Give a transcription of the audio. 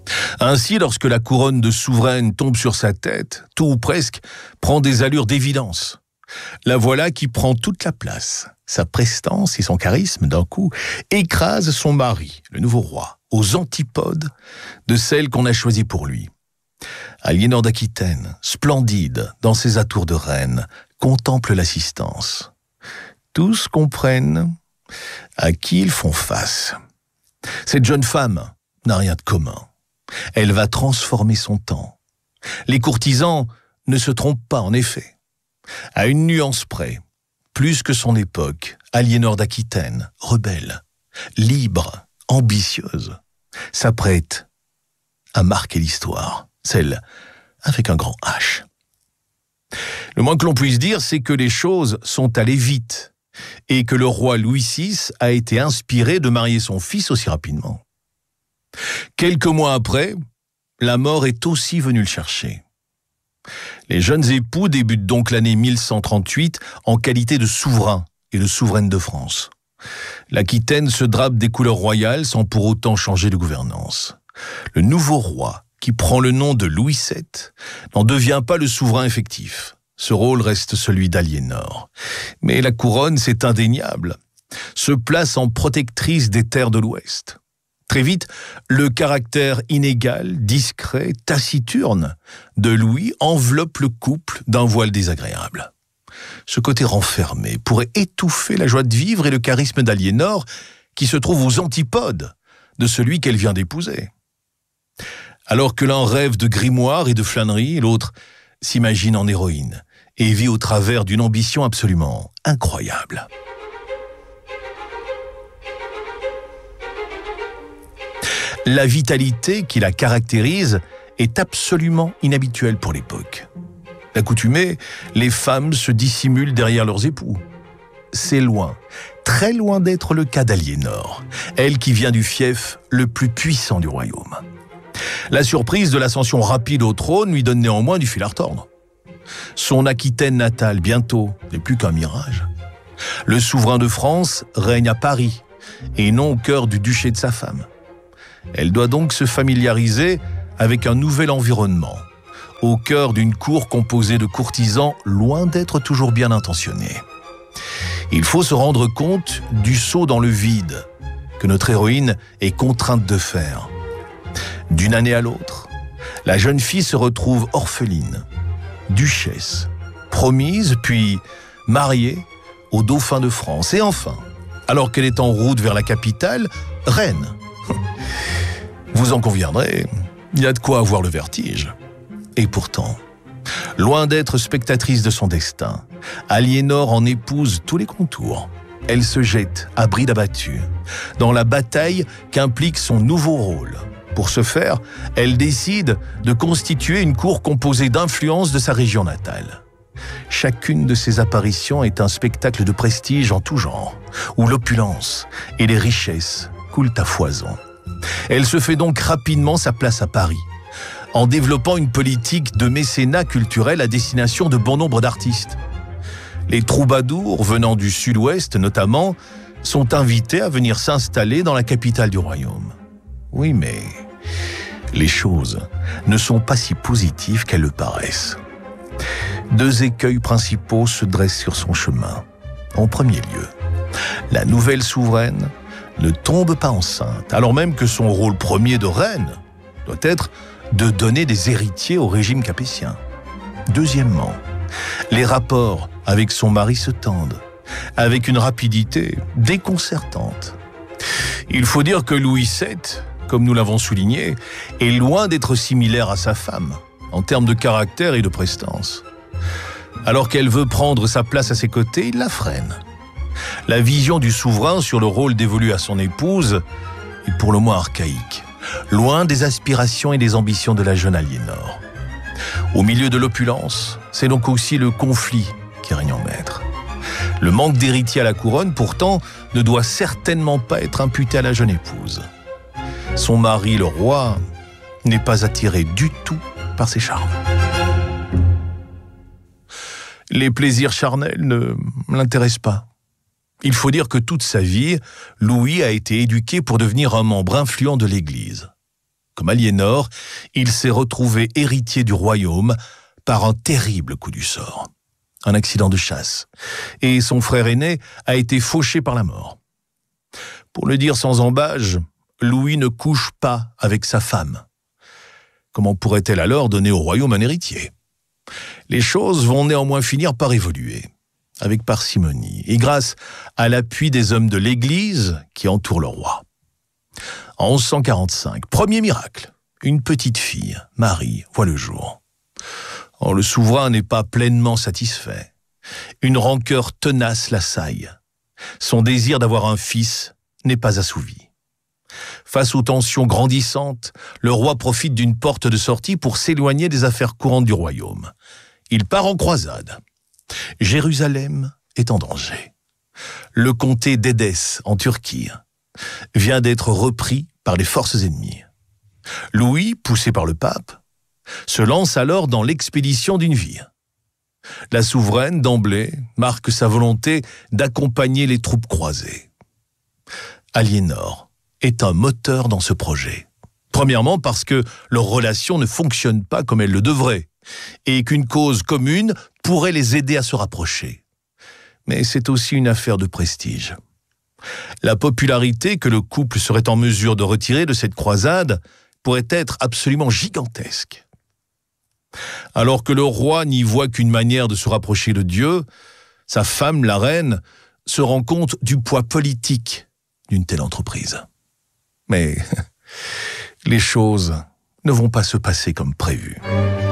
Ainsi, lorsque la couronne de souveraine tombe sur sa tête, tout ou presque prend des allures d'évidence. La voilà qui prend toute la place. Sa prestance et son charisme, d'un coup, écrasent son mari, le nouveau roi, aux antipodes de celle qu'on a choisie pour lui. Aliénor d'Aquitaine, splendide dans ses atours de reine, contemple l'assistance. Tous comprennent à qui ils font face. Cette jeune femme n'a rien de commun. Elle va transformer son temps. Les courtisans ne se trompent pas, en effet. À une nuance près, plus que son époque, Aliénor d'Aquitaine, rebelle, libre, ambitieuse, s'apprête à marquer l'histoire, celle avec un grand H. Le moins que l'on puisse dire, c'est que les choses sont allées vite et que le roi Louis VI a été inspiré de marier son fils aussi rapidement. Quelques mois après, la mort est aussi venue le chercher. Les jeunes époux débutent donc l'année 1138 en qualité de souverain et de souveraine de France. L'Aquitaine se drape des couleurs royales sans pour autant changer de gouvernance. Le nouveau roi, qui prend le nom de Louis VII, n'en devient pas le souverain effectif. Ce rôle reste celui d'Aliénor. Mais la couronne, c'est indéniable, se place en protectrice des terres de l'Ouest. Très vite, le caractère inégal, discret, taciturne de Louis enveloppe le couple d'un voile désagréable. Ce côté renfermé pourrait étouffer la joie de vivre et le charisme d'Aliénor, qui se trouve aux antipodes de celui qu'elle vient d'épouser. Alors que l'un rêve de grimoire et de flânerie, l'autre s'imagine en héroïne et vit au travers d'une ambition absolument incroyable. La vitalité qui la caractérise est absolument inhabituelle pour l'époque. D'accoutumée, les femmes se dissimulent derrière leurs époux. C'est loin, très loin d'être le cas d'Aliénor, elle qui vient du fief le plus puissant du royaume. La surprise de l'ascension rapide au trône lui donne néanmoins du fil à retordre. Son Aquitaine natale, bientôt, n'est plus qu'un mirage. Le souverain de France règne à Paris, et non au cœur du duché de sa femme. Elle doit donc se familiariser avec un nouvel environnement, au cœur d'une cour composée de courtisans loin d'être toujours bien intentionnés. Il faut se rendre compte du saut dans le vide que notre héroïne est contrainte de faire. D'une année à l'autre, la jeune fille se retrouve orpheline, duchesse, promise puis mariée au dauphin de France et enfin, alors qu'elle est en route vers la capitale, reine. Vous en conviendrez, il y a de quoi avoir le vertige. Et pourtant, loin d'être spectatrice de son destin, Aliénor en épouse tous les contours. Elle se jette à bride abattue dans la bataille qu'implique son nouveau rôle. Pour ce faire, elle décide de constituer une cour composée d'influences de sa région natale. Chacune de ces apparitions est un spectacle de prestige en tout genre, où l'opulence et les richesses coulent à foison. Elle se fait donc rapidement sa place à Paris, en développant une politique de mécénat culturel à destination de bon nombre d'artistes. Les troubadours, venant du sud-ouest notamment, sont invités à venir s'installer dans la capitale du royaume. Oui, mais les choses ne sont pas si positives qu'elles le paraissent. Deux écueils principaux se dressent sur son chemin. En premier lieu, la nouvelle souveraine ne tombe pas enceinte, alors même que son rôle premier de reine doit être de donner des héritiers au régime capétien. Deuxièmement, les rapports avec son mari se tendent, avec une rapidité déconcertante. Il faut dire que Louis VII, comme nous l'avons souligné, est loin d'être similaire à sa femme, en termes de caractère et de prestance. Alors qu'elle veut prendre sa place à ses côtés, il la freine. La vision du souverain sur le rôle dévolu à son épouse est pour le moins archaïque, loin des aspirations et des ambitions de la jeune Aliénor. Au milieu de l'opulence, c'est donc aussi le conflit qui règne en maître. Le manque d'héritier à la couronne, pourtant, ne doit certainement pas être imputé à la jeune épouse. Son mari, le roi, n'est pas attiré du tout par ses charmes. Les plaisirs charnels ne l'intéressent pas. Il faut dire que toute sa vie, Louis a été éduqué pour devenir un membre influent de l'Église. comme Aliénor, il s'est retrouvé héritier du royaume par un terrible coup du sort. Un accident de chasse. Et son frère aîné a été fauché par la mort. Pour le dire sans embâge, Louis ne couche pas avec sa femme. Comment pourrait-elle alors donner au royaume un héritier? Les choses vont néanmoins finir par évoluer, avec parcimonie, et grâce à l'appui des hommes de l'Église qui entourent le roi. En 1145, premier miracle, une petite fille, Marie, voit le jour. Or, le souverain n'est pas pleinement satisfait. Une rancœur tenace l'assaille. Son désir d'avoir un fils n'est pas assouvi. Face aux tensions grandissantes, le roi profite d'une porte de sortie pour s'éloigner des affaires courantes du royaume. Il part en croisade. Jérusalem est en danger. Le comté d'Édesse, en Turquie, vient d'être repris par les forces ennemies. Louis, poussé par le pape, se lance alors dans l'expédition d'une vie. La souveraine, d'emblée, marque sa volonté d'accompagner les troupes croisées. Aliénor est un moteur dans ce projet. Premièrement parce que leurs relations ne fonctionnent pas comme elles le devraient et qu'une cause commune pourrait les aider à se rapprocher. Mais c'est aussi une affaire de prestige. La popularité que le couple serait en mesure de retirer de cette croisade pourrait être absolument gigantesque. Alors que le roi n'y voit qu'une manière de se rapprocher de Dieu, sa femme, la reine, se rend compte du poids politique d'une telle entreprise. Mais les choses ne vont pas se passer comme prévu.